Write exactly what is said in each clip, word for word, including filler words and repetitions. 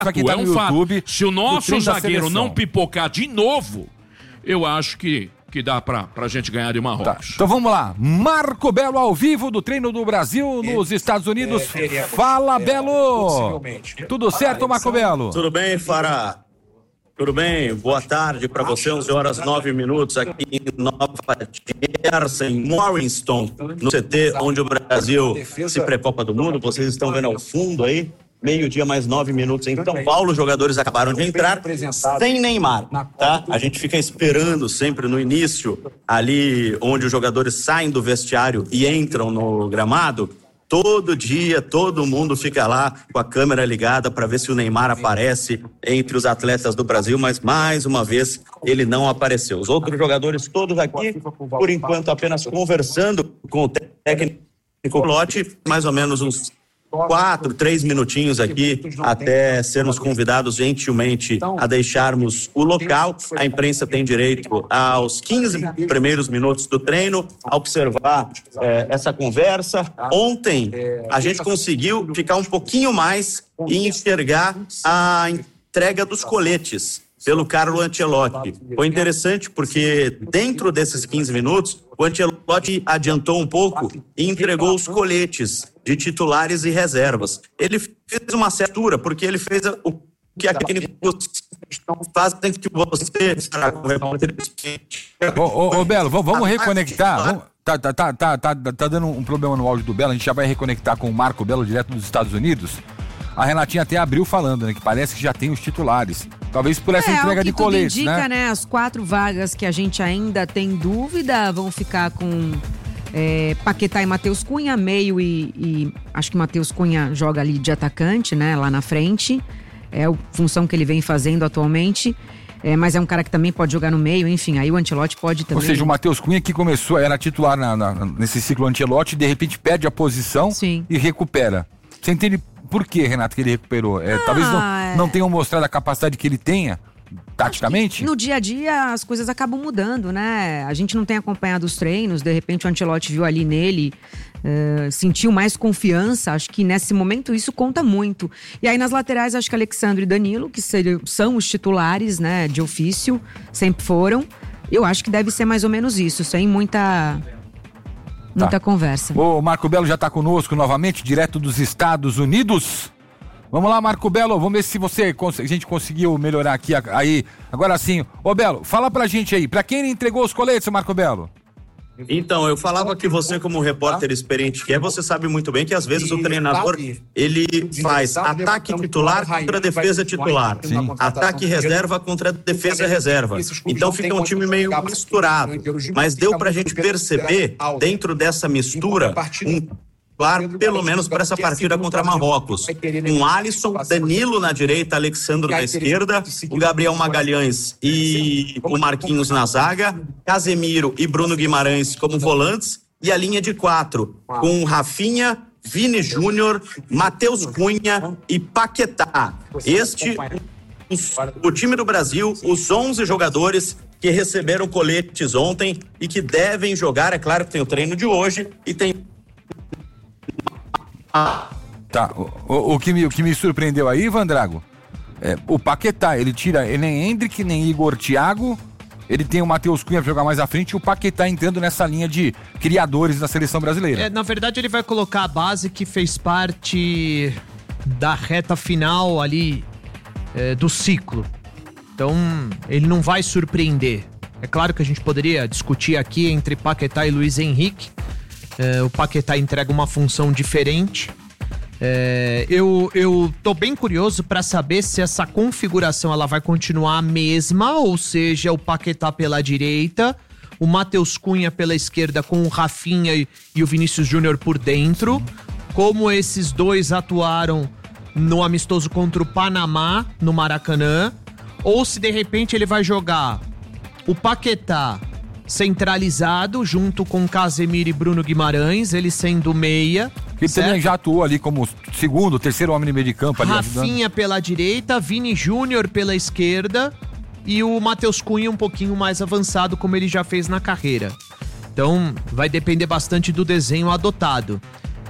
Aqui tá é um no YouTube, fato. Se o nosso zagueiro não seleção. pipocar de novo, eu acho que, que dá pra, pra gente ganhar de Marrocos. Tá. Então vamos lá. Marco Belo ao vivo do treino do Brasil nos Estados Unidos. É, Fala, Belo! possivelmente. Tudo certo, Marco Belo? Tudo bem, Fará? Tudo bem? Boa tarde para você, onze horas nove minutos aqui em Nova Jersey, em Morriston, no C T, onde o Brasil se pré-Copa do Mundo. Vocês estão vendo ao fundo aí, meio-dia mais nove minutos em São Paulo. Os jogadores acabaram de entrar sem Neymar, tá? A gente fica esperando sempre no início, ali onde os jogadores saem do vestiário e entram no gramado. Todo dia, todo mundo fica lá com a câmera ligada para ver se o Neymar aparece entre os atletas do Brasil, mas mais uma vez ele não apareceu. Os outros jogadores todos aqui, por enquanto, apenas conversando com o técnico Lote, mais ou menos uns quatro, três minutinhos aqui até sermos convidados gentilmente a deixarmos o local. A imprensa tem direito aos quinze primeiros minutos do treino a observar eh, essa conversa. Ontem a gente conseguiu ficar um pouquinho mais e enxergar a entrega dos coletes pelo Carlo Ancelotti. Foi interessante porque dentro desses quinze minutos o Ancelotti adiantou um pouco e entregou os coletes de titulares e reservas. Ele fez uma certura, porque ele fez o que aquele faz que você... Ô, ô, ô Belo, vamos reconectar. Vamos, tá, tá, tá, tá, tá, tá dando um problema no áudio do Belo, a gente já vai reconectar com o Marco Belo direto dos Estados Unidos. A Renatinha até abriu falando, né, que parece que já tem os titulares. Talvez por essa é, entrega de coletes, indica, né? né? As quatro vagas que a gente ainda tem dúvida vão ficar com é, Paquetá e Matheus Cunha, meio e, e acho que Matheus Cunha joga ali de atacante, né? Lá na frente. É a função que ele vem fazendo atualmente. É, mas é um cara que também pode jogar no meio, enfim, aí o Ancelotti pode também... Ou seja, o Matheus Cunha que começou, era titular na, na, nesse ciclo Ancelotti, de repente perde a posição Sim. e recupera. Você entende por que, Renato, que ele recuperou? É, ah, talvez não, é... não tenham mostrado a capacidade que ele tenha, taticamente? No dia a dia as coisas acabam mudando, né? A gente não tem acompanhado os treinos, de repente o Ancelotti viu ali nele, uh, sentiu mais confiança, acho que nesse momento isso conta muito. E aí nas laterais acho que Alexandre e Danilo, que seriam, são os titulares, né, de ofício, sempre foram. Eu acho que deve ser mais ou menos isso, sem muita... Muita tá. conversa. O Marco Belo já está conosco novamente, direto dos Estados Unidos. Vamos lá, Marco Belo, vamos ver se você, a gente conseguiu melhorar aqui, aí. Agora sim, ô Belo, fala pra gente aí, pra quem ele entregou os coletes, Marco Belo? Então, eu falava que você, como repórter experiente que é, você sabe muito bem que às vezes o treinador, ele faz ataque titular contra defesa titular, Sim. ataque reserva contra defesa reserva. Então fica um time meio misturado, mas deu pra gente perceber, dentro dessa mistura, um pelo menos para essa partida contra Marrocos. Um Alisson, Danilo na direita, Alexandre na esquerda, o Gabriel Magalhães e o Marquinhos na zaga, Casemiro e Bruno Guimarães como volantes, e a linha de quatro, com Rafinha, Vini Júnior, Matheus Cunha e Paquetá. Este, o time do Brasil, os onze jogadores que receberam coletes ontem e que devem jogar, é claro que tem o treino de hoje e tem Tá, o, o, o, que me, o que me surpreendeu aí, Vandrago, é o Paquetá, ele tira ele nem Hendrick, nem Igor Thiago, ele tem o Matheus Cunha pra jogar mais à frente e o Paquetá entrando nessa linha de criadores da seleção brasileira. É, na verdade ele vai colocar a base que fez parte da reta final ali é, do ciclo, então ele não vai surpreender. É claro que a gente poderia discutir aqui entre Paquetá e Luiz Henrique. É, o Paquetá entrega uma função diferente. É, eu, eu tô bem curioso para saber se essa configuração ela vai continuar a mesma, ou seja, o Paquetá pela direita, o Matheus Cunha pela esquerda com o Rafinha e, e o Vinícius Júnior por dentro, como esses dois atuaram no amistoso contra o Panamá, no Maracanã, ou se de repente ele vai jogar o Paquetá centralizado, junto com Casemiro e Bruno Guimarães, ele sendo meia. Ele certo? Também já atuou ali como segundo, terceiro homem de meio de campo. Ali Rafinha ajudando. Pela direita, Vini Júnior pela esquerda e o Matheus Cunha um pouquinho mais avançado, como ele já fez na carreira. Então, vai depender bastante do desenho adotado.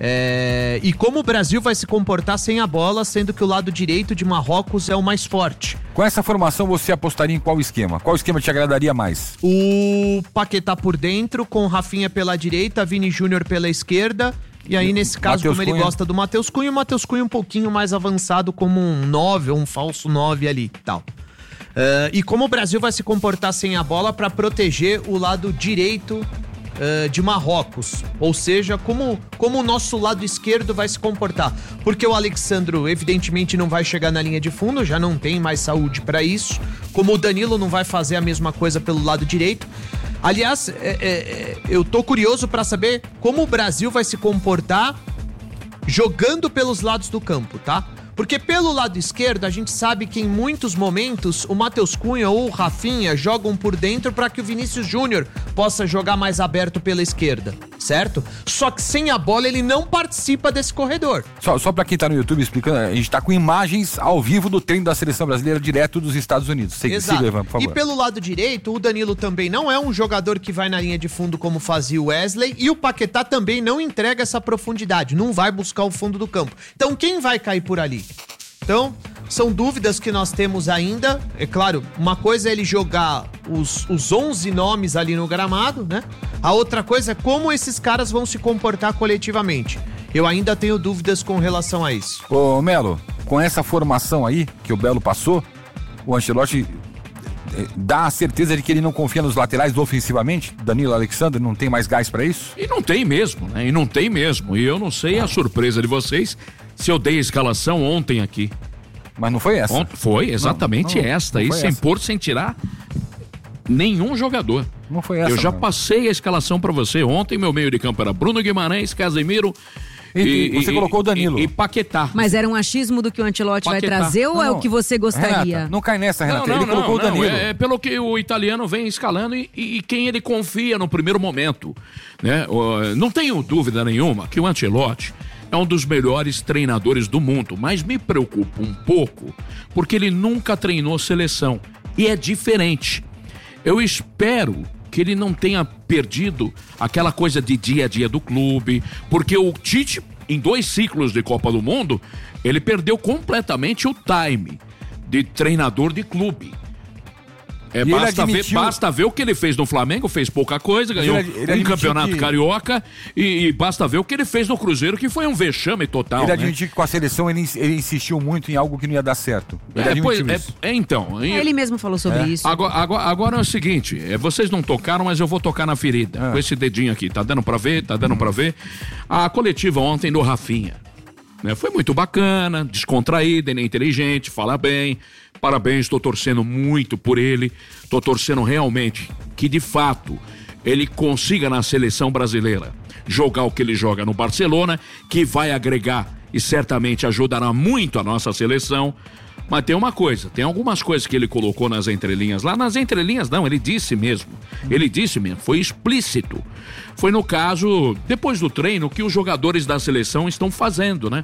É, e como o Brasil vai se comportar sem a bola, sendo que o lado direito de Marrocos é o mais forte. Com essa formação, você apostaria em qual esquema? Qual esquema te agradaria mais? O Paquetá por dentro, com o Rafinha pela direita, Vini Júnior pela esquerda. E aí, nesse caso, Mateus como ele Cunha. gosta do Matheus Cunha, o Matheus Cunha um pouquinho mais avançado como um nove ou um falso nove ali e tal. Uh, e como o Brasil vai se comportar sem a bola para proteger o lado direito uh, de Marrocos. Ou seja, como, como o nosso lado esquerdo vai se comportar. Porque o Alexandro, evidentemente, não vai chegar na linha de fundo, já não tem mais saúde para isso. Como o Danilo não vai fazer a mesma coisa pelo lado direito. Aliás, é, é, eu tô curioso para saber como o Brasil vai se comportar jogando pelos lados do campo, tá? Porque pelo lado esquerdo, a gente sabe que em muitos momentos o Matheus Cunha ou o Rafinha jogam por dentro para que o Vinícius Júnior possa jogar mais aberto pela esquerda, certo? Só que sem a bola ele não participa desse corredor. Só, só pra quem tá no YouTube explicando, a gente tá com imagens ao vivo do treino da seleção brasileira direto dos Estados Unidos. Siga, Exato. siga, Ivan, por favor. E pelo lado direito, o Danilo também não é um jogador que vai na linha de fundo como fazia o Wesley, e o Paquetá também não entrega essa profundidade, não vai buscar o fundo do campo. Então quem vai cair por ali? Então, são dúvidas que nós temos ainda. É claro, uma coisa é ele jogar os, os onze nomes ali no gramado, né? A outra coisa é como esses caras vão se comportar coletivamente. Eu ainda tenho dúvidas com relação a isso. Ô, Melo, com essa formação aí que o Belo passou, o Ancelotti dá a certeza de que ele não confia nos laterais ofensivamente? Danilo, Alexandre, não tem mais gás pra isso? E não tem mesmo, né? E não tem mesmo. E eu não sei a surpresa de vocês se eu dei a escalação ontem aqui. Mas não foi essa? Ontem foi exatamente não, não, esta não aí, foi sem essa. pôr, sem tirar nenhum jogador. Não foi essa. Eu já não. passei a escalação pra você. Ontem meu meio de campo era Bruno Guimarães, Casemiro E, e você colocou o Danilo. E, e Paquetá. Mas era um achismo do que o Ancelotti vai Paquetá. trazer ou Não, é o que você gostaria? Renata, não cai nessa, Renata. Não, não, ele colocou não, o Danilo. não. É, é pelo que o italiano vem escalando e, e, e quem ele confia no primeiro momento, né? Uh, não tenho dúvida nenhuma que o Ancelotti é um dos melhores treinadores do mundo, mas me preocupa um pouco porque ele nunca treinou seleção e é diferente. Eu espero que ele não tenha perdido aquela coisa de dia a dia do clube, porque o Tite, em dois ciclos de Copa do Mundo, ele perdeu completamente o time de treinador de clube. É, basta, admitiu... ver, basta ver o que ele fez no Flamengo, fez pouca coisa, ganhou ele, ele um campeonato que... carioca e, e basta ver o que ele fez no Cruzeiro, que foi um vexame total. Ele né? admitiu que com a seleção ele, ele insistiu muito em algo que não ia dar certo. Ele é, pois, admitiu é, isso. é, então. É, ele mesmo falou sobre É. isso. Agora, agora, agora é o seguinte, é, vocês não tocaram, mas eu vou tocar na ferida, Ah. com esse dedinho aqui, tá dando pra ver, tá dando pra ver. A coletiva ontem do Rafinha, né, foi muito bacana, descontraída, ele é inteligente, fala bem, parabéns, tô torcendo muito por ele, tô torcendo realmente que de fato ele consiga na seleção brasileira jogar o que ele joga no Barcelona, que vai agregar e certamente ajudará muito a nossa seleção. Mas tem uma coisa, tem algumas coisas que ele colocou nas entrelinhas. Lá nas entrelinhas não, ele disse mesmo. Ele disse mesmo, foi explícito. Foi no caso, depois do treino, que os jogadores da seleção estão fazendo, né?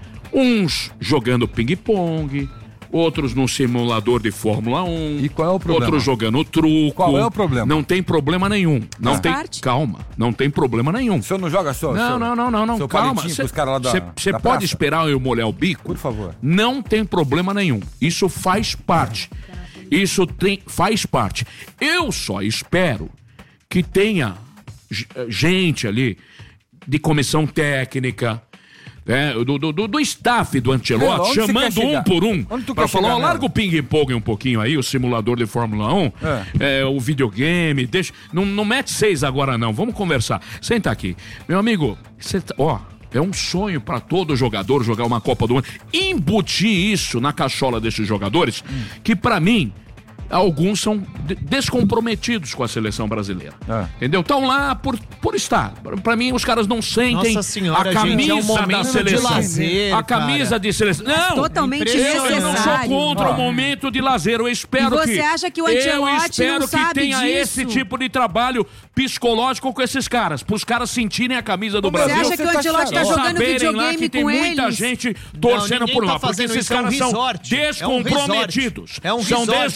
Uns jogando ping-pong, outros no simulador de Fórmula um. E qual é o problema? Outros jogando truco. Qual é o problema? Não tem problema nenhum. Não Ah. tem, Parte. calma, não tem problema nenhum. O senhor não joga só? Não, seu, não, não, não, não, seu calma. palitinho pros caras lá da Você da pode praça? esperar eu molhar o bico? Por favor. Não tem problema nenhum. Isso faz parte. Isso tem, faz parte. Eu só espero que tenha g- gente ali de comissão técnica, né, do, do, do, do staff do Ancelotti, Onde você quer chamando chegar? um por um, Onde tu pra quer falar, chegar, ó, larga Nelo? o ping-pong um pouquinho aí, o simulador de Fórmula um, É. é, o videogame, deixa, não, não mete seis agora não, vamos conversar. Senta aqui. Meu amigo, você tá, ó, é um sonho pra todo jogador jogar uma Copa do Mundo, embutir isso na cachola desses jogadores, Hum. que pra mim alguns são de- descomprometidos com a seleção brasileira. É. Entendeu? Estão lá por, por estar. Pra- Pra mim, os caras não sentem Nossa senhora, a gente, camisa é um momento da de seleção. lazer, a camisa cara. de seleção. Não! Totalmente eu, eu não sou necessário. contra Ó. o momento de lazer. Eu espero E você que. acha que o Eu Ancelotti espero não que sabe tenha disso? esse tipo de trabalho psicológico com esses caras. Pros caras sentirem a camisa do Como é? Você Brasil. acha que o Você tá Ancelotti tá chato. jogando saberem lá videogame que tem com muita eles? gente torcendo ninguém por tá lá, porque fazendo esses isso, é um caras são resort. É um descomprometidos. resort. É um são resort. descomprometidos.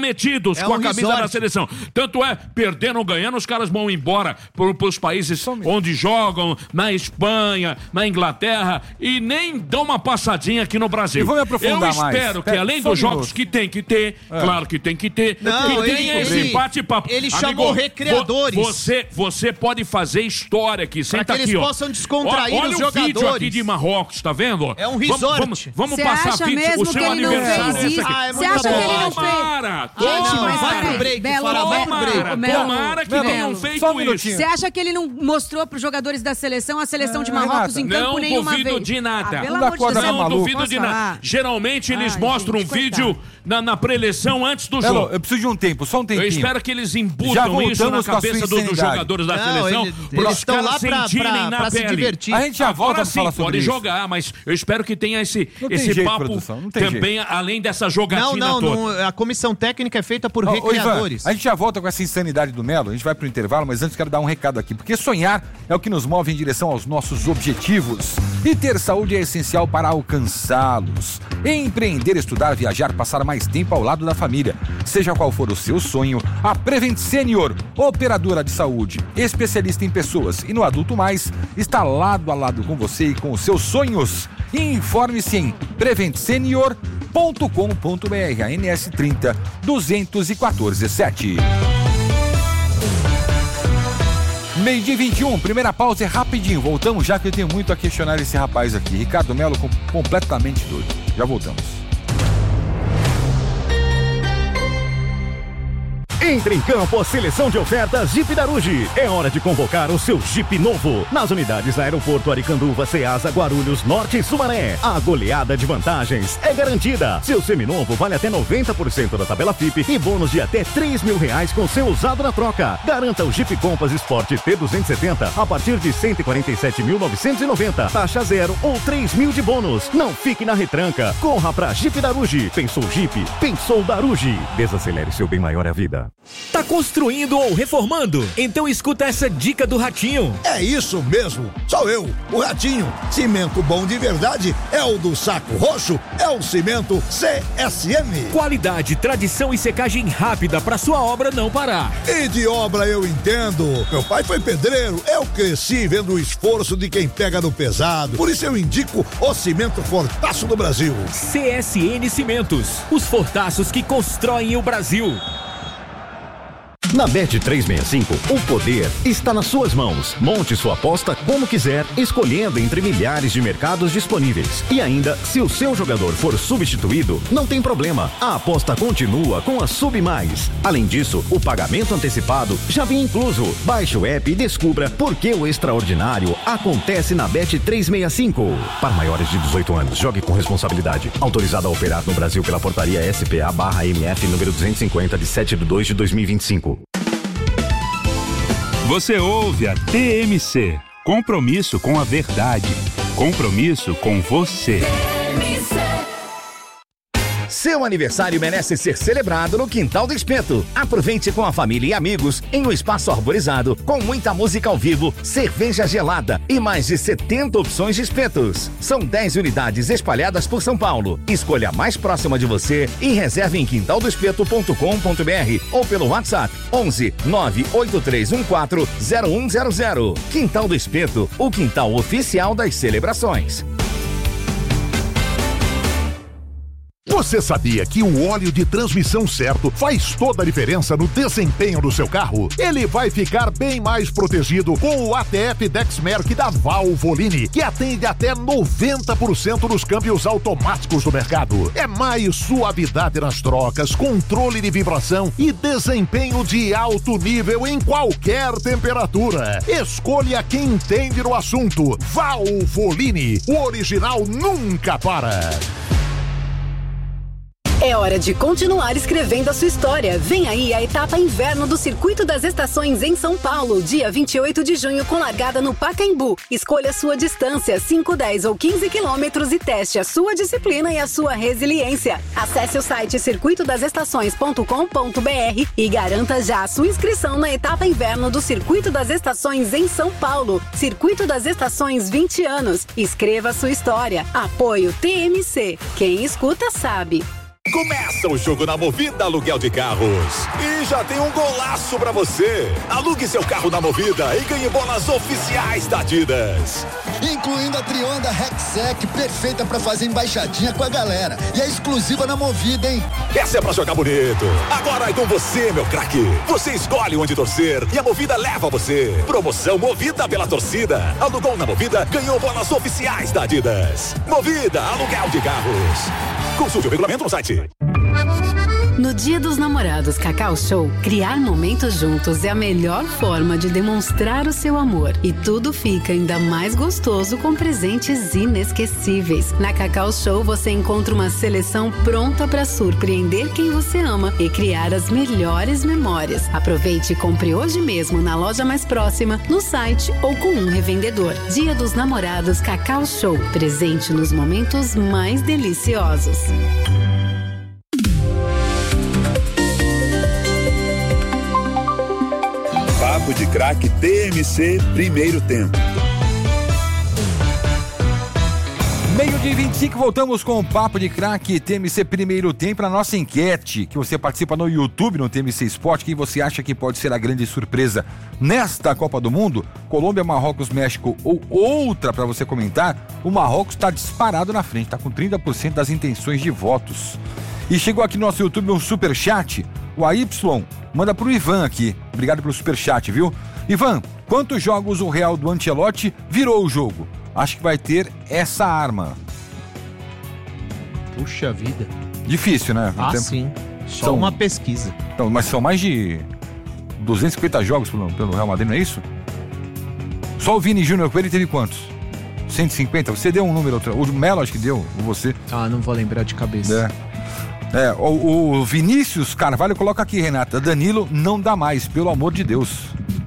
comprometidos É com um a camisa resort. da seleção. Tanto é, perdendo ou ganhando, os caras vão embora para os países onde jogam, na Espanha, na Inglaterra, e nem dão uma passadinha aqui no Brasil. E vou me aprofundar Eu mais. espero que, Pera, além só dos um jogos minuto. que tem que ter, É. claro que tem que ter, Não, que ele- tenha esse ele- bate-papo. ele Amigo, chamou recreadores. vo- Você, você pode fazer história aqui, senta que eles aqui, ó. possam descontrair Ó, olha os o vídeo jogadores. aqui de Marrocos, tá vendo? É um Vamos- resort. Vamos, vamos Você passar acha vídeo, mesmo o seu que ele não aniversário. fez isso? esse aqui. Ah, é Você muito acha que ele não bom. fez? Tomara, Gente, tomara. mas vai pro peraí, break, Belo, fora, vai pro Tomara, break. Melo, tomara que Melo, tenham só um feito minutinho. Você isso. acha que ele não mostrou para os jogadores da seleção a seleção de É, Marrocos Renata, em campo não nenhuma duvido vez? de nada. Ah, pelo Não dá amor de corda Deus. pra Não maluco. duvido de Posso nada. falar? Geralmente eles Ai, mostram gente, um vídeo na, na preleção antes do Belo, jogo. eu preciso de um tempo, só um Eu tempinho. espero que eles Já embutam voltamos isso na com a sua cabeça do- dos insanidade. jogadores da Não, seleção, ele- para eles os estão caras lá pra- sentirem pra- na pra se pele. divertir. A gente já volta Agora pra falar sim, sobre pode isso. jogar, mas eu espero que tenha esse, Não tem esse jeito, papo produção, não tem também, além dessa jogatina Não, não, toda. não, a comissão técnica é feita por Ó, ô, Ivan, recreadores. a gente já volta com essa insanidade do Melo, a gente vai pro intervalo, mas antes quero dar um recado aqui, porque sonhar é o que nos move em direção aos nossos objetivos. E ter saúde é essencial para alcançá-los. Empreender, estudar, viajar, passar mais tempo ao lado da família. Seja qual for o seu sonho, a Prevent Senior, operadora de saúde, especialista em pessoas e no Adulto Mais, está lado a lado com você e com os seus sonhos. Informe-se em prevent senior ponto com ponto br, a N S trinta, duzentos e quatorze, sete. Meio-dia vinte e um, primeira pausa é rapidinho. Voltamos já que eu tenho muito a questionar esse rapaz aqui. Ricardo Melo com- completamente doido. Já voltamos. Entre em campo a seleção de ofertas Jeep Daruge. É hora de convocar o seu Jeep novo. Nas unidades Aeroporto Aricanduva, Ceasa, Guarulhos, Norte e Sumaré. A goleada de vantagens é garantida. Seu seminovo vale até noventa por cento da tabela F I P e bônus de até três mil reais com seu usado na troca. Garanta o Jeep Compass Sport T duzentos e setenta a partir de cento e quarenta e sete mil novecentos e noventa. Taxa zero ou três mil de bônus. Não fique na retranca. Corra pra Jeep Daruge. Pensou Jeep? Pensou Daruge. Desacelere seu bem maior é a vida. Tá construindo ou reformando? Então escuta essa dica do Ratinho. É isso mesmo, sou eu, o Ratinho. Cimento bom de verdade é o do Saco Roxo, é o cimento C S M. Qualidade, tradição e secagem rápida para sua obra não parar. E de obra eu entendo. Meu pai foi pedreiro, eu cresci vendo o esforço de quem pega no pesado. Por isso eu indico o cimento Fortaço do Brasil. C S N Cimentos, os fortaços que constroem o Brasil. Na Bet trezentos e sessenta e cinco, o poder está nas suas mãos. Monte sua aposta como quiser, escolhendo entre milhares de mercados disponíveis. E ainda, se o seu jogador for substituído, não tem problema. A aposta continua com a Sub Mais. Além disso, o pagamento antecipado já vem incluso. Baixe o app e descubra por que o extraordinário acontece na Bet trezentos e sessenta e cinco. Para maiores de dezoito anos, jogue com responsabilidade. Autorizado a operar no Brasil pela portaria S P A barra M F número duzentos e cinquenta de sete de dois de dois mil e vinte e cinco. Você ouve a T M C. Compromisso com a verdade. Compromisso com você. Seu aniversário merece ser celebrado no Quintal do Espeto. Aproveite com a família e amigos em um espaço arborizado, com muita música ao vivo, cerveja gelada e mais de setenta opções de espetos. São dez unidades espalhadas por São Paulo. Escolha a mais próxima de você e reserve em quintal do espeto ponto com ponto br ou pelo WhatsApp onze nove oito três um quatro zero um zero zero. Quintal do Espeto, o quintal oficial das celebrações. Você sabia que o óleo de transmissão certo faz toda a diferença no desempenho do seu carro? Ele vai ficar bem mais protegido com o A T F Dexmerc da Valvoline, que atende até noventa por cento dos câmbios automáticos do mercado. É mais suavidade nas trocas, controle de vibração e desempenho de alto nível em qualquer temperatura. Escolha quem entende no assunto. Valvoline, o original nunca para. É hora de continuar escrevendo a sua história. Vem aí a etapa inverno do Circuito das Estações em São Paulo, dia vinte e oito de junho, com largada no Pacaembu. Escolha sua distância, cinco, dez ou quinze quilômetros, e teste a sua disciplina e a sua resiliência. Acesse o site circuito das estações ponto com ponto br e garanta já a sua inscrição na etapa inverno do Circuito das Estações em São Paulo. Circuito das Estações, vinte anos. Escreva a sua história. Apoio T M C. Quem escuta sabe. Começa o jogo na Movida Aluguel de Carros. E já tem um golaço pra você. Alugue seu carro na Movida e ganhe bolas oficiais da Adidas. Incluindo a Trionda Rexec, perfeita pra fazer embaixadinha com a galera. E é exclusiva na Movida, hein? Essa é pra jogar bonito. Agora é com você, meu craque. Você escolhe onde torcer e a Movida leva você. Promoção Movida pela torcida. Alugou na Movida, ganhou bolas oficiais da Adidas. Movida Aluguel de Carros. Consulte o regulamento no site. No Dia dos Namorados Cacau Show, criar momentos juntos é a melhor forma de demonstrar o seu amor. E tudo fica ainda mais gostoso com presentes inesquecíveis. Na Cacau Show você encontra uma seleção pronta para surpreender quem você ama e criar as melhores memórias. Aproveite e compre hoje mesmo na loja mais próxima, no site ou com um revendedor. Dia dos Namorados Cacau Show. Presente nos momentos mais deliciosos. Papo de Craque T M C Primeiro Tempo. Meio dia e vinte e cinco, voltamos com o Papo de Craque T M C Primeiro Tempo, a nossa enquete, que você participa no YouTube, no T M C Sport. Quem você acha que pode ser a grande surpresa nesta Copa do Mundo? Colômbia, Marrocos, México ou outra para você comentar? O Marrocos está disparado na frente, está com trinta por cento das intenções de votos. E chegou aqui no nosso YouTube um superchat, o A Y manda pro Ivan aqui. Obrigado pelo superchat, viu? Ivan, quantos jogos o Real do Ancelotti virou o jogo? Acho que vai ter essa arma. Puxa vida. Difícil, né? Ah, Tem... sim. Só são... uma pesquisa. Então, mas são mais de duzentos e cinquenta jogos pelo, pelo Real Madrid, não é isso? Só o Vini Júnior Coelho teve quantos? cento e cinquenta? Você deu um número, o Melo acho que deu, ou você? Ah, não vou lembrar de cabeça. É. É, o, o Vinícius Carvalho coloca aqui, Renata, Danilo não dá mais, pelo amor de Deus.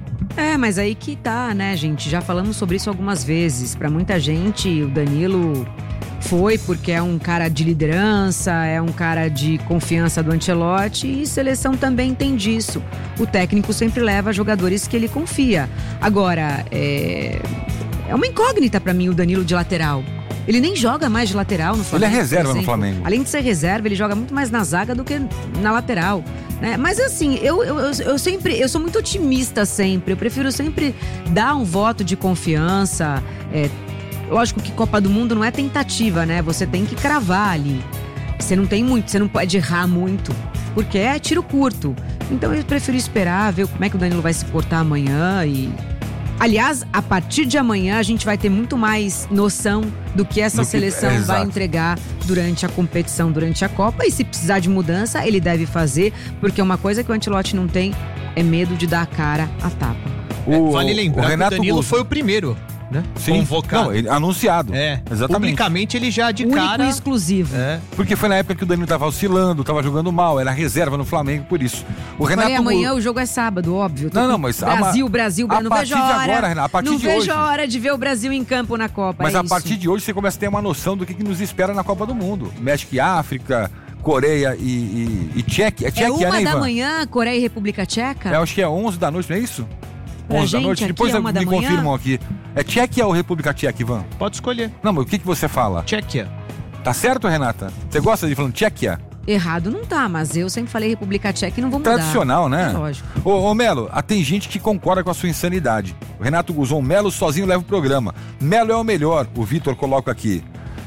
É, mas aí que tá, né, gente? Já falamos sobre isso algumas vezes. Pra muita gente, o Danilo foi porque é um cara de liderança, é um cara de confiança do Ancelotti, e seleção também tem disso. O técnico sempre leva jogadores que ele confia. Agora, é, é uma incógnita pra mim o Danilo de lateral. Ele nem joga mais de lateral no Flamengo. Ele é reserva no Flamengo. Além de ser reserva, ele joga muito mais na zaga do que na lateral, né? Mas assim, eu, eu, eu sempre, eu sou muito otimista sempre. Eu prefiro sempre dar um voto de confiança. É, lógico que Copa do Mundo não é tentativa, né? Você tem que cravar ali. Você não tem muito, você não pode errar muito, porque é tiro curto. Então eu prefiro esperar, ver como é que o Danilo vai se portar amanhã e... Aliás, a partir de amanhã a gente vai ter muito mais noção do que essa do que, seleção é, vai entregar durante a competição, durante a Copa. E se precisar de mudança, ele deve fazer, porque uma coisa que o Ancelotti não tem é medo de dar a cara a tapa. O, é, vale lembrar o Renato que o Danilo Gusto foi o primeiro, né? Sim. Convocado. Não, ele, anunciado. É, exatamente. Publicamente ele já de Único cara... e exclusivo. É. Porque foi na época que o Danilo tava oscilando, tava jogando mal, era reserva no Flamengo, por isso. O Renato Falei, amanhã o jogo é sábado, óbvio. Não, não, mas... Brasil, Brasil, Brasil. Não vejo a hora. Agora, Renato, a partir não de vejo hoje. a hora de ver o Brasil em campo na Copa. Mas é a isso. partir de hoje você começa a ter uma noção do que, que nos espera na Copa do Mundo. México e África, Coreia e, e, e Tchequia. É, Tchequia, é uma né, da Ivan? manhã, Coreia e República Tcheca? É, acho que é onze da noite, não é isso? Pra onze gente, da noite, depois é uma me da confirmam manhã? aqui. É Tchequia ou República Tcheca, Ivan? Pode escolher. Não, mas o que, que você fala? Tchequia. Tá certo, Renata? Você gosta de falando Tchequia? Errado não tá, mas eu sempre falei República Tcheca e não vou mudar. Tradicional, né? É lógico. Ô, ô Melo, ah, tem gente que concorda com a sua insanidade. O Renato Guzon, Melo sozinho leva o programa. Melo é o melhor, o Vitor coloca aqui.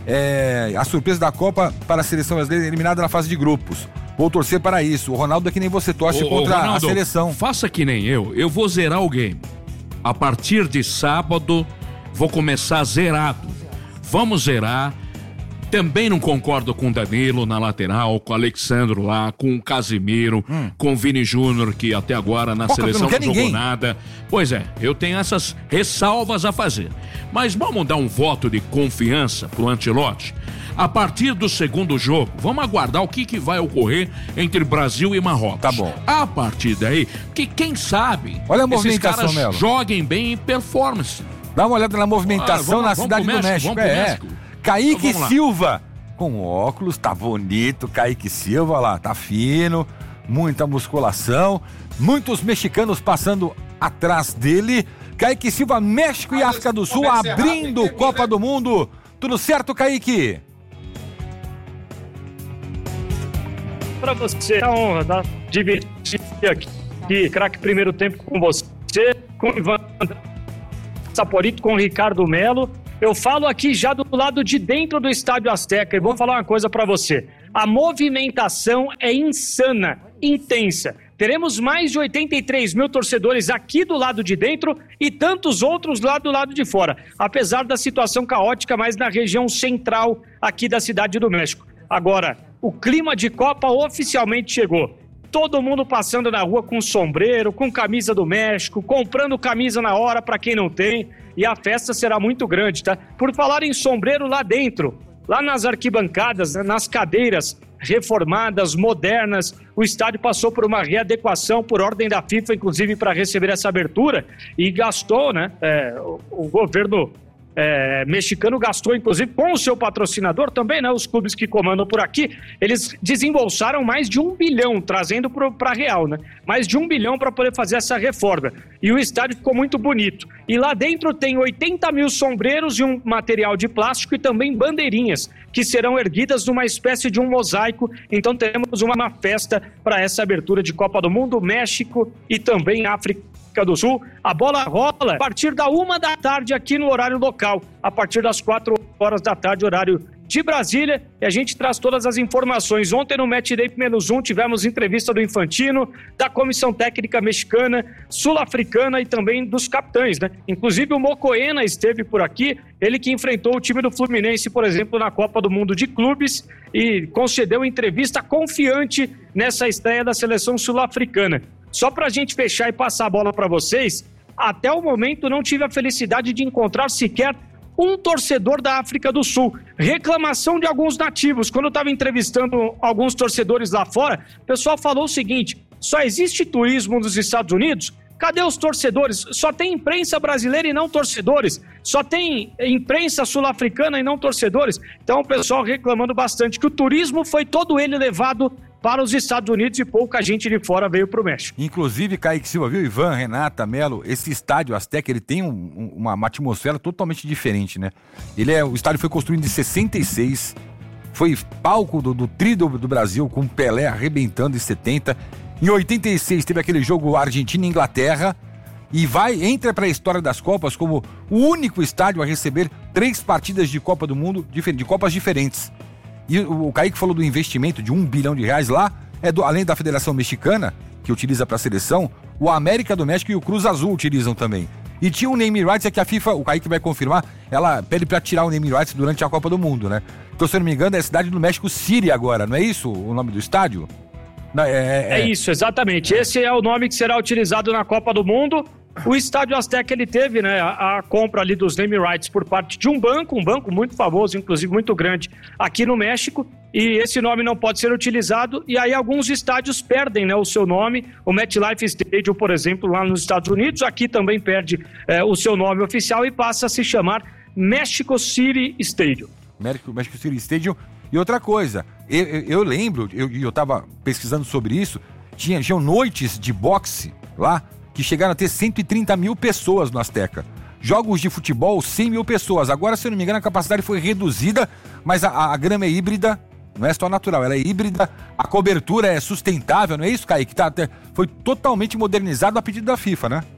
É, a surpresa da Copa para a seleção brasileira eliminada na fase de grupos. Vou torcer para isso. O Ronaldo é que nem você torce ô, contra ô, Ronaldo, a seleção. Faça que nem eu. Eu vou zerar o game. A partir de sábado, vou começar zerado. Vamos zerar. Também não concordo com o Danilo na lateral, com o Alexandro lá, com o Casimiro, hum. com o Vini Júnior, que até agora na Pô, seleção não, não jogou ninguém. nada. Pois é, eu tenho essas ressalvas a fazer. Mas vamos dar um voto de confiança pro Ancelotti. A partir do segundo jogo, vamos aguardar o que, que vai ocorrer entre Brasil e Marrocos. Tá bom. A partir daí, que quem sabe Olha a esses caras Melo. joguem bem em performance. Dá uma olhada na movimentação ah, vamos, na vamos cidade do México, México. Vamos pro é. México. Kaique então, Silva, com óculos, tá bonito. Kaique Silva lá, tá fino, muita musculação, muitos mexicanos passando atrás dele. Kaique Silva, México e África do Sul abrindo Copa do Mundo. Tudo certo, Kaique? para você, a honra tá? dividir aqui, aqui craque primeiro tempo com você, com o Ivan Saporito, com o Ricardo Melo. Eu falo aqui já do lado de dentro do Estádio Azteca e vou falar uma coisa para você. A movimentação é insana, intensa. Teremos mais de oitenta e três mil torcedores aqui do lado de dentro e tantos outros lá do lado de fora, apesar da situação caótica mais na região central aqui da Cidade do México. Agora, o clima de Copa oficialmente chegou. Todo mundo passando na rua com sombreiro, com camisa do México, comprando camisa na hora para quem não tem, e a festa será muito grande, tá? Por falar em sombreiro lá dentro, lá nas arquibancadas, nas cadeiras reformadas, modernas, o estádio passou por uma readequação por ordem da FIFA, inclusive para receber essa abertura, e gastou, né, é, o, o governo é, mexicano gastou, inclusive, com o seu patrocinador também, né, os clubes que comandam por aqui, eles desembolsaram mais de um bilhão, trazendo para real, né, mais de um bilhão para poder fazer essa reforma, e o estádio ficou muito bonito, e lá dentro tem oitenta mil sombreiros e um material de plástico e também bandeirinhas, que serão erguidas numa espécie de um mosaico. Então teremos uma festa para essa abertura de Copa do Mundo, México e também África do Sul. A bola rola a partir da uma da tarde aqui no horário local, a partir das quatro horas da tarde, horário de Brasília, e a gente traz todas as informações. Ontem no Match Day menos um tivemos entrevista do Infantino, da Comissão Técnica Mexicana, Sul-Africana e também dos capitães, né? Inclusive o Mocoena esteve por aqui, ele que enfrentou o time do Fluminense, por exemplo, na Copa do Mundo de Clubes e concedeu entrevista confiante nessa estreia da seleção sul-africana. Só pra gente fechar e passar a bola para vocês, até o momento não tive a felicidade de encontrar sequer um torcedor da África do Sul. Reclamação de alguns nativos. Quando eu estava entrevistando alguns torcedores lá fora, o pessoal falou o seguinte: só existe turismo nos Estados Unidos? Cadê os torcedores? Só tem imprensa brasileira e não torcedores. Só tem imprensa sul-africana e não torcedores. Então o pessoal reclamando bastante que o turismo foi todo ele levado para os Estados Unidos e pouca gente de fora veio para o México. Inclusive, Kaique Silva, viu, Ivan, Renata, Melo, esse estádio Azteca, ele tem um, um, uma, uma atmosfera totalmente diferente, né? Ele é, o estádio foi construído em sessenta e seis, foi palco do, do tri do, do Brasil, com Pelé arrebentando em setenta. Em oitenta e seis teve aquele jogo Argentina e Inglaterra, e vai, entra para a história das Copas como o único estádio a receber três partidas de Copa do Mundo, de Copas diferentes. E o Kaique falou do investimento de um bilhão de reais lá, é do, além da Federação Mexicana, que utiliza para a seleção, o América do México e o Cruz Azul utilizam também. E tinha um name rights, é que a FIFA, o Kaique vai confirmar, ela pede para tirar o name rights durante a Copa do Mundo, né? Então, se eu não me engano, é a cidade do México City agora, não é isso o nome do estádio? Não, é, é... é isso, exatamente. Esse é o nome que será utilizado na Copa do Mundo. O Estádio Azteca, ele teve, né, a, a compra ali dos name rights por parte de um banco, um banco muito famoso, inclusive muito grande aqui no México, e esse nome não pode ser utilizado, e aí alguns estádios perdem, né, o seu nome. O MetLife Stadium, por exemplo, lá nos Estados Unidos, aqui também perde é, o seu nome oficial e passa a se chamar Mexico City Stadium. México, Mexico City Stadium. E outra coisa, eu, eu, eu lembro, eu, eu tava pesquisando sobre isso, tinha, tinham noites de boxe lá, que chegaram a ter cento e trinta mil pessoas no Azteca. Jogos de futebol, cem mil pessoas. Agora, se eu não me engano, a capacidade foi reduzida, mas a, a grama é híbrida, não é só natural, ela é híbrida, a cobertura é sustentável, não é isso, Kaique? Tá, foi totalmente modernizado a pedido da FIFA, né?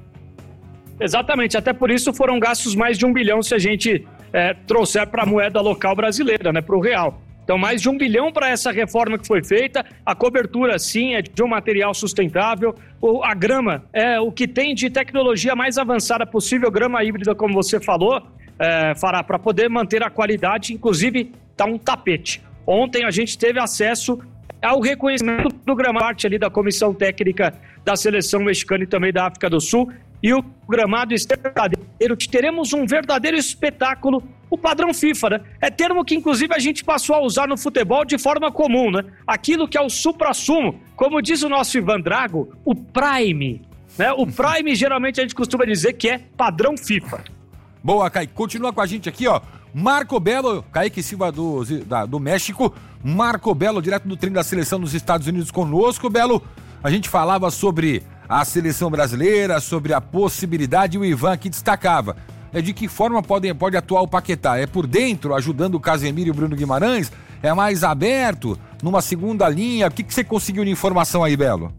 Exatamente, até por isso foram gastos mais de um bilhão se a gente é, trouxer para a moeda local brasileira, né, para o real. Então, mais de um bilhão para essa reforma que foi feita. A cobertura, sim, é de um material sustentável. O, a grama é o que tem de tecnologia mais avançada possível, grama híbrida, como você falou, é, fará para poder manter a qualidade. Inclusive, está um tapete. Ontem a gente teve acesso ao reconhecimento do gramado, parte ali da comissão técnica da seleção mexicana e também da África do Sul. E o gramado verdadeiro, teremos um verdadeiro espetáculo, o padrão FIFA, né? É termo que inclusive a gente passou a usar no futebol de forma comum, né? Aquilo que é o supra-sumo, como diz o nosso Ivan Drago, o Prime, né? O Prime geralmente a gente costuma dizer que é padrão FIFA. Boa, Kaique, continua com a gente aqui, ó. Marco Belo, Kaique Silva do, da, do México, Marco Belo, direto do treino da seleção dos Estados Unidos conosco, Belo. A gente falava sobre a seleção brasileira, sobre a possibilidade, e o Ivan aqui destacava. É de que forma pode, pode atuar o Paquetá? É por dentro, ajudando o Casemiro e o Bruno Guimarães? É mais aberto? Numa segunda linha? O que, que você conseguiu de informação aí, Belo?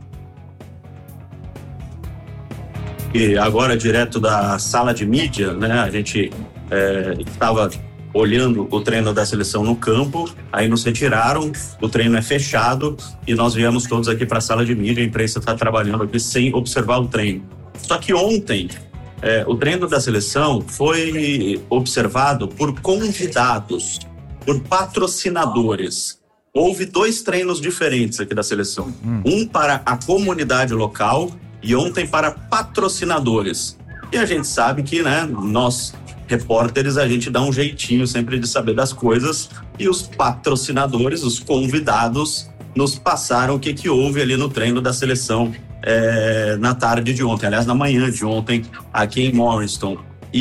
E agora, direto da sala de mídia, né? A gente é, estava olhando o treino da seleção no campo, aí nos retiraram, o treino é fechado e nós viemos todos aqui para a sala de mídia, a imprensa está trabalhando aqui sem observar o treino. Só que ontem, é, o treino da seleção foi observado por convidados, por patrocinadores. Houve dois treinos diferentes aqui da seleção. Hum. Um para a comunidade local e ontem para patrocinadores. E a gente sabe que, né, nós, repórteres, a gente dá um jeitinho sempre de saber das coisas, e os patrocinadores, os convidados, nos passaram o que, que houve ali no treino da seleção é, na tarde de ontem, aliás, na manhã de ontem, aqui em Morriston.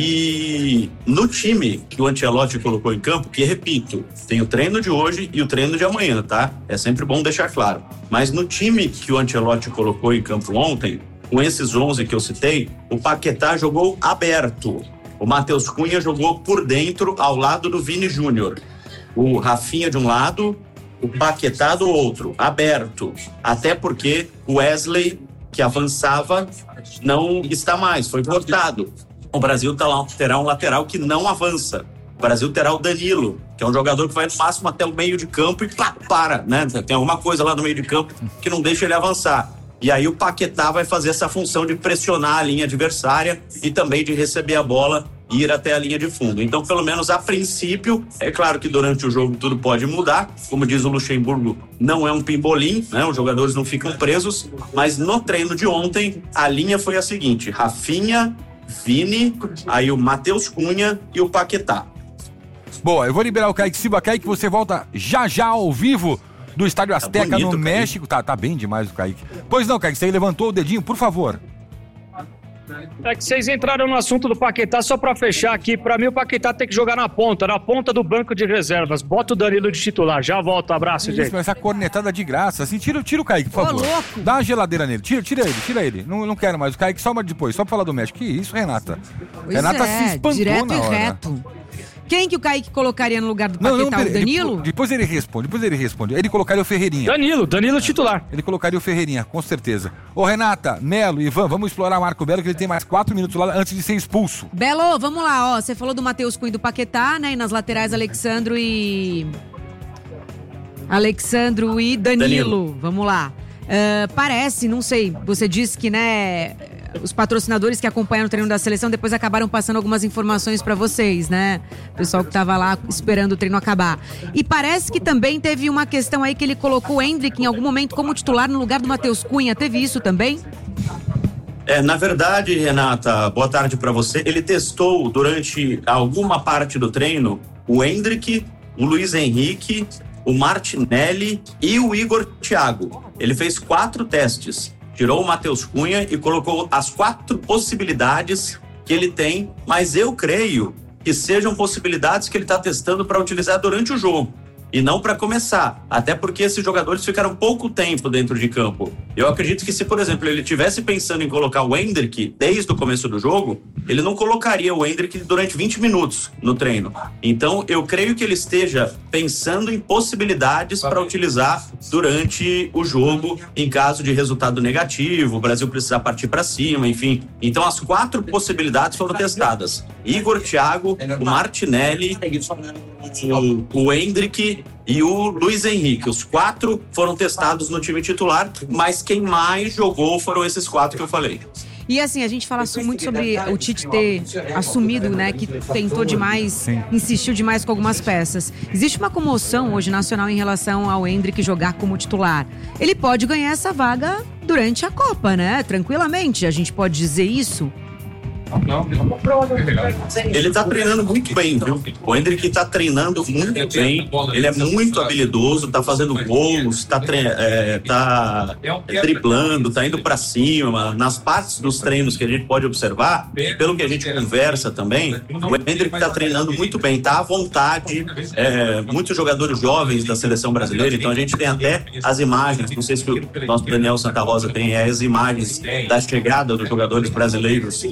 E no time que o Ancelotti colocou em campo, que, repito, tem o treino de hoje e o treino de amanhã, tá? É sempre bom deixar claro. Mas no time que o Ancelotti colocou em campo ontem, com esses onze que eu citei, o Paquetá jogou aberto. O Matheus Cunha jogou por dentro, ao lado do Vini Júnior. O Rafinha de um lado, o Paquetá do outro, aberto. Até porque o Wesley, que avançava, não está mais, foi cortado. O Brasil terá um lateral que não avança. O Brasil terá o Danilo, que é um jogador que vai no máximo até o meio de campo e pá, para, né? Tem alguma coisa lá no meio de campo que não deixa ele avançar. E aí o Paquetá vai fazer essa função de pressionar a linha adversária e também de receber a bola e ir até a linha de fundo. Então, pelo menos a princípio, é claro que durante o jogo tudo pode mudar. Como diz o Luxemburgo, não é um pimbolim, né? Os jogadores não ficam presos. Mas no treino de ontem, a linha foi a seguinte: Rafinha, Vini, aí o Matheus Cunha e o Paquetá. Boa, eu vou liberar o Kaique Silva. Kaique, você volta já já ao vivo do Estádio Azteca, tá bonito, no México. Tá, tá bem demais o Kaique. Pois não, Kaique, você levantou o dedinho, por favor. É que vocês entraram no assunto do Paquetá, só pra fechar aqui. Pra mim, o Paquetá tem que jogar na ponta, na ponta do banco de reservas. Bota o Danilo de titular. Já volto, abraço, Isso, gente. Mas essa cornetada de graça, assim, tira, tira o Kaique, por favor. Ô, louco. Dá uma geladeira nele, tira, tira ele, tira ele. Não, não quero mais. O Kaique só uma depois, só pra falar do México. Que isso, Renata? Pois Renata é, se espantou direto na e hora. reto. Quem que o Kaique colocaria no lugar do Paquetá? Não, não, o Danilo? Ele, depois ele responde, depois ele responde. Ele colocaria o Ferreirinha. Danilo, Danilo titular. Ele colocaria o Ferreirinha, com certeza. Ô, Renata, Melo, Ivan, vamos explorar o Marco Belo, que ele tem mais quatro minutos lá antes de ser expulso. Belo, vamos lá, ó. Você falou do Matheus Cunha e do Paquetá, né? E nas laterais, Alexandro e... Alexandro e Danilo. Danilo. Vamos lá. Uh, parece, não sei, você disse que, né... Os patrocinadores que acompanharam o treino da seleção depois acabaram passando algumas informações pra vocês, né? O pessoal que tava lá esperando o treino acabar. E parece que também teve uma questão aí que ele colocou o Endrick em algum momento como titular no lugar do Matheus Cunha. Teve isso também? É, na verdade, Renata, boa tarde pra você. Ele testou durante alguma parte do treino o Endrick, o Luiz Henrique, o Martinelli e o Igor Thiago. Ele fez quatro testes. Tirou o Matheus Cunha e colocou as quatro possibilidades que ele tem, mas eu creio que sejam possibilidades que ele está testando para utilizar durante o jogo e não para começar, até porque esses jogadores ficaram pouco tempo dentro de campo. Eu acredito que se, por exemplo, ele tivesse pensando em colocar o Endrick desde o começo do jogo, ele não colocaria o Endrick durante vinte minutos no treino. Então, eu creio que ele esteja pensando em possibilidades para utilizar durante o jogo, em caso de resultado negativo, o Brasil precisar partir para cima, enfim. Então, as quatro possibilidades foram testadas. Igor Thiago, o Martinelli, o, o Endrick e o Luiz Henrique. Os quatro foram testados no time titular, mas quem mais jogou foram esses quatro que eu falei. E assim, a gente fala muito sobre o Tite ter assumido, né, que tentou demais, Sim. insistiu demais com algumas peças. Existe uma comoção hoje nacional em relação ao Endrick jogar como titular. Ele pode ganhar essa vaga durante a Copa, né? Tranquilamente, a gente pode dizer isso? Ele tá treinando muito bem, viu? O Endrick tá treinando muito bem. Ele é muito habilidoso, tá fazendo gols, tá, tre- é, tá driblando, tá indo pra cima. Nas partes dos treinos que a gente pode observar, pelo que a gente conversa também, o Endrick tá treinando muito bem, tá à vontade. É, muitos jogadores jovens da seleção brasileira, então a gente tem até as imagens, não sei se o nosso Daniel Santa Rosa tem, é as imagens da chegada dos jogadores brasileiros ao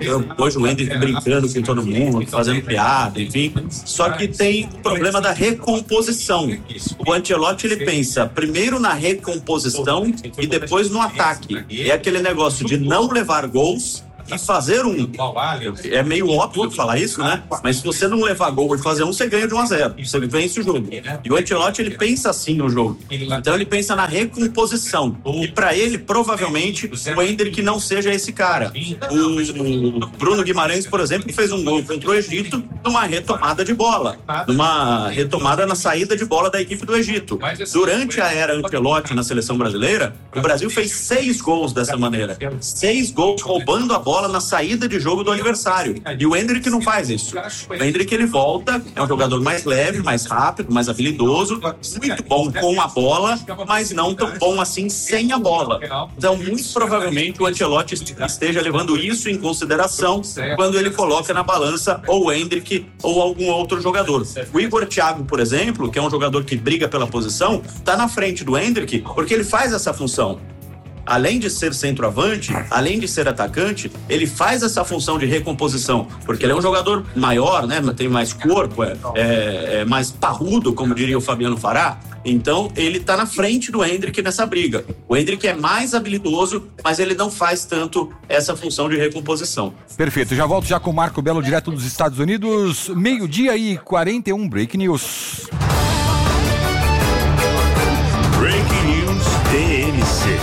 hoje o Hendrick brincando com todo mundo, fazendo piada, enfim. Só que tem o problema da recomposição. O Ancelotti, ele pensa primeiro na recomposição e depois no ataque. É aquele negócio de não levar gols e fazer um. É meio óbvio falar isso, né? Mas se você não levar gol e fazer um, você ganha de um a zero. Você vence o jogo. E o Ancelotti, ele pensa assim no jogo. Então ele pensa na recomposição. E pra ele, provavelmente, o Hendrick não seja esse cara. O Bruno Guimarães, por exemplo, fez um gol contra o Egito numa retomada de bola. Numa retomada na saída de bola da equipe do Egito. Durante a era Ancelotti na seleção brasileira, o Brasil fez seis gols dessa maneira. Seis gols roubando a bola na saída de jogo do adversário. E o Hendrick não faz isso. O Hendrick, ele volta, é um jogador mais leve, mais rápido, mais habilidoso, muito bom com a bola, mas não tão bom assim sem a bola. Então, muito provavelmente, o Ancelotti esteja levando isso em consideração quando ele coloca na balança ou o Hendrick ou algum outro jogador. O Igor Thiago, por exemplo, que é um jogador que briga pela posição, tá na frente do Hendrick porque ele faz essa função. Além de ser centroavante, além de ser atacante, ele faz essa função de recomposição, porque ele é um jogador maior, né? Tem mais corpo, é, é, é mais parrudo, como diria o Fabiano Fará. Então, ele tá na frente do Hendrick nessa briga. O Hendrick é mais habilidoso, mas ele não faz tanto essa função de recomposição. Perfeito, já volto já com o Marco Belo, direto dos Estados Unidos. Meio-dia e quarenta e um, Break News. Break News T M C.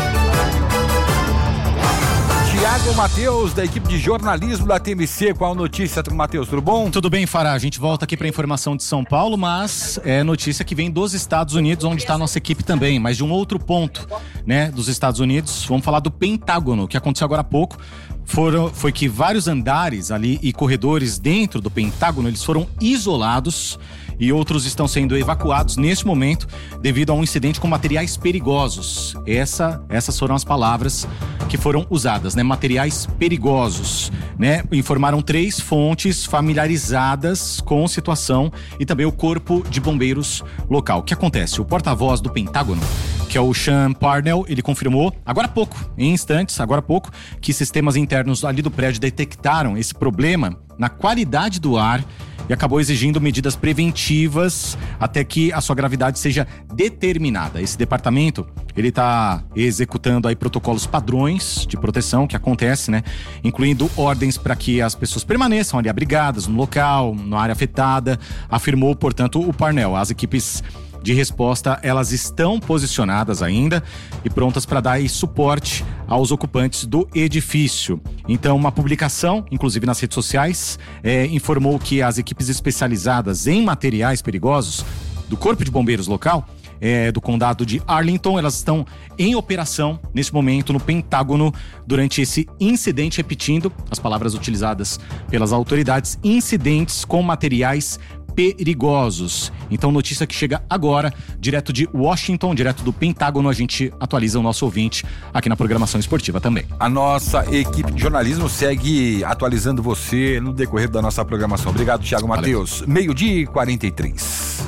Tiago Matheus, da equipe de jornalismo da T M C. Qual a notícia, Matheus? Tudo bom? Tudo bem, Fará. A gente volta aqui para a informação de São Paulo, mas é notícia que vem dos Estados Unidos, onde está a nossa equipe também, mas de um outro ponto, né, dos Estados Unidos. Vamos falar do Pentágono, que aconteceu agora há pouco. Foram, foi que vários andares ali e corredores dentro do Pentágono, eles foram isolados e outros estão sendo evacuados neste momento devido a um incidente com materiais perigosos. Essa, essas foram as palavras que foram usadas, né? Materiais perigosos, né? Informaram três fontes familiarizadas com a situação e também o Corpo de Bombeiros local. O que acontece? O porta-voz do Pentágono, que é o Sean Parnell, ele confirmou agora há pouco, em instantes, agora há pouco, que sistemas internos ali do prédio detectaram esse problema na qualidade do ar e acabou exigindo medidas preventivas até que a sua gravidade seja determinada. Esse departamento, ele está executando aí protocolos padrões de proteção que acontece, né? Incluindo ordens para que as pessoas permaneçam ali abrigadas no local, na área afetada, afirmou, portanto, o Parnell. As equipes de resposta, elas estão posicionadas ainda e prontas para dar aí suporte aos ocupantes do edifício. Então, uma publicação, inclusive nas redes sociais, é, informou que as equipes especializadas em materiais perigosos do Corpo de Bombeiros local, é, do condado de Arlington, elas estão em operação nesse momento no Pentágono durante esse incidente, repetindo as palavras utilizadas pelas autoridades, incidentes com materiais perigosos. Então, notícia que chega agora, direto de Washington, direto do Pentágono. A gente atualiza o nosso ouvinte aqui na programação esportiva também. A nossa equipe de jornalismo segue atualizando você no decorrer da nossa programação. Obrigado, Thiago Matheus. Meio-dia e quarenta e três.